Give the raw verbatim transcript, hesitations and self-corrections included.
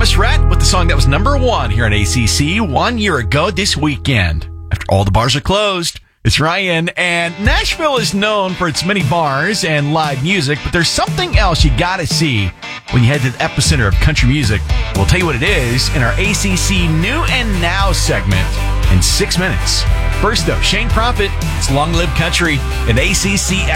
Thomas Rhett with the song that was number one here on A C C one year ago this weekend. After all the bars are closed, it's Ryan, and Nashville is known for its many bars and live music, but there's something else you gotta see when you head to the epicenter of country music. We'll tell you what it is in our A C C New and Now segment in six minutes. First, though, Shane Prophet, it's Long Live Country, and A C C